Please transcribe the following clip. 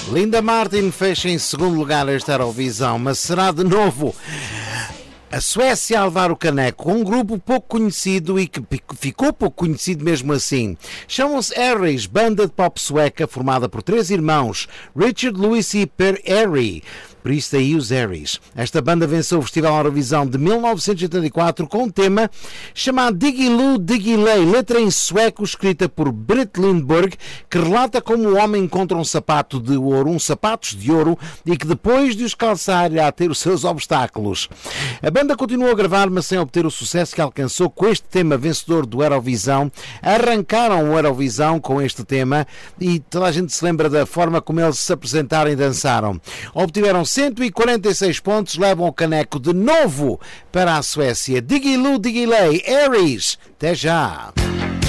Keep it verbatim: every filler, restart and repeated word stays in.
Linda Martin fecha em segundo lugar esta Eurovisão, mas será de novo a Suécia a levar o caneco, com um grupo pouco conhecido e que ficou pouco conhecido mesmo assim. Chamam-se Harrys, banda de pop sueca formada por três irmãos, Richard, Louis e Per Harry. Por isso daí os Harrys. Esta banda venceu o Festival Eurovisão de mil novecentos e oitenta e quatro com um tema chamado Diggiloo Diggiley, letra em sueco escrita por Britt Lindberg, que relata como o homem encontra um sapato de ouro, uns sapatos de ouro, e que depois de os calçar irá ter os seus obstáculos. A banda continuou a gravar, mas sem obter o sucesso que alcançou com este tema vencedor do Eurovisão. Arrancaram o Eurovisão com este tema e toda a gente se lembra da forma como eles se apresentaram e dançaram. Obtiveram cento e quarenta e seis pontos, levam o caneco de novo para a Suécia. Diggiloo Diggiley, Harrys, até já!